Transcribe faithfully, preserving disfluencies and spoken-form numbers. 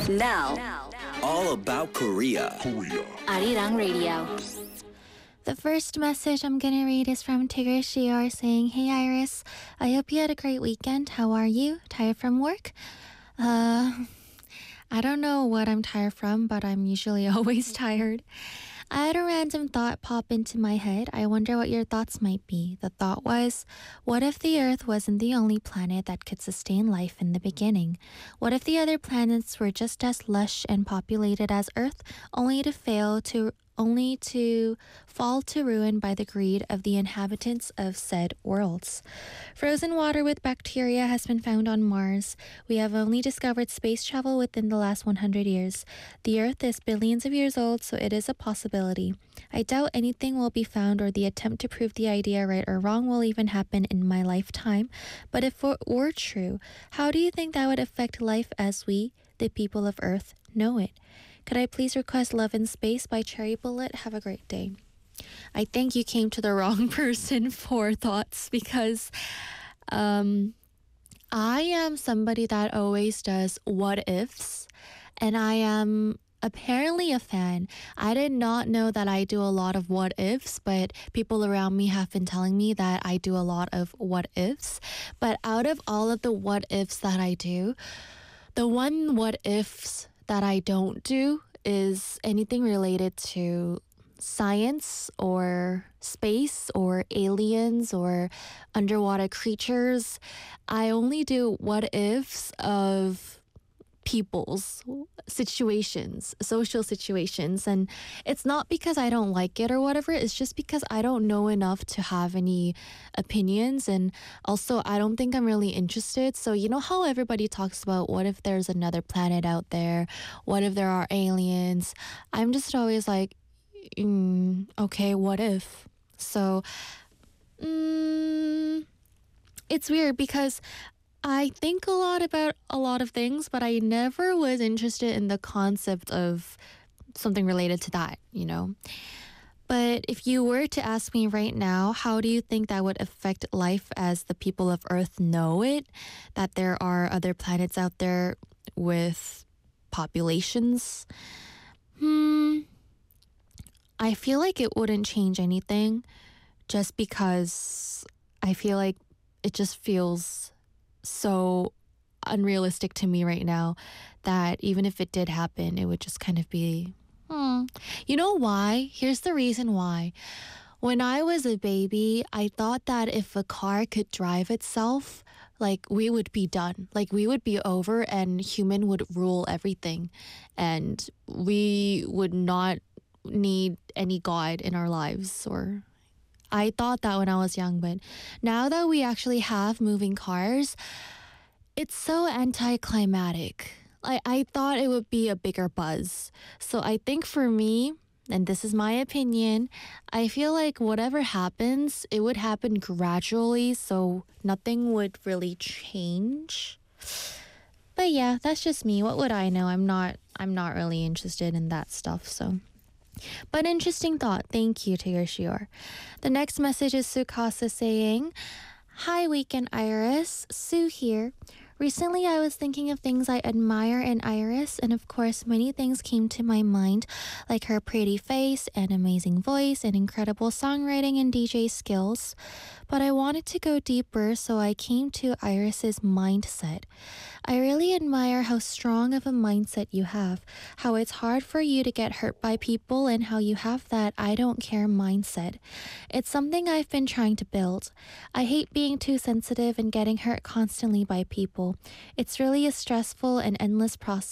Now, all about Korea. Korea. Arirang Radio. The first message I'm gonna read is from Tigger Shior saying, "Hey Iris, I hope you had a great weekend. How are you? Tired from work?" Uh, I don't know what I'm tired from, but I'm usually always tired. I had a random thought pop into my head. I wonder what your thoughts might be. The thought was, what if the Earth wasn't the only planet that could sustain life in the beginning? What if the other planets were just as lush and populated as Earth, only to fail to only to fall to ruin by the greed of the inhabitants of said worlds? Frozen water with bacteria has been found on Mars. We have only discovered space travel within the last one hundred years. The Earth is billions of years old, so it is a possibility. I doubt anything will be found or the attempt to prove the idea right or wrong will even happen in my lifetime. But if it were true, how do you think that would affect life as we, the people of Earth, know it? Could I please request Love in Space by Cherry Bullet? Have a great day. I think you came to the wrong person for thoughts because um, I am somebody that always does what ifs, and I am apparently a fan. I did not know that I do a lot of what ifs, but people around me have been telling me that I do a lot of what ifs. But out of all of the what ifs that I do, the one what ifs that I don't do is anything related to science or space or aliens or underwater creatures. I only do what ifs of people's situations, social situations, and it's not because I don't like it or whatever, it's just because I don't know enough to have any opinions, and also I don't think I'm really interested. So you know how everybody talks about what if there's another planet out there, what if there are aliens? I'm just always like, mm, okay, what if? So mm, it's weird because I think a lot about a lot of things, but I never was interested in the concept of something related to that, you know? But if you were to ask me right now, how do you think that would affect life as the people of Earth know it? That there are other planets out there with populations? Hmm. I feel like it wouldn't change anything just because I feel like it just feels so unrealistic to me right now that even if it did happen, it would just kind of be, hmm. You know why? Here's the reason why. When I was a baby, I thought that if a car could drive itself, like we would be done. Like we would be over and human would rule everything. And we would not need any God in our lives, or I thought that when I was young, but now that we actually have moving cars, it's so anticlimactic. I, I thought it would be a bigger buzz. So I think for me, and this is my opinion, I feel like whatever happens, it would happen gradually, so nothing would really change. But yeah, that's just me. What would I know? I'm not I'm not really interested in that stuff, so. But interesting thought. Thank you to your Shior. The next message is Sukasa saying, "Hi, Weekend Iris. Sue here. Recently, I was thinking of things I admire in Iris, and of course, many things came to my mind, like her pretty face, and amazing voice, and incredible songwriting and D J skills. But I wanted to go deeper, so I came to Iris's mindset. I really admire how strong of a mindset you have, how it's hard for you to get hurt by people, and how you have that I don't care mindset. It's something I've been trying to build. I hate being too sensitive and getting hurt constantly by people. It's really a stressful and endless process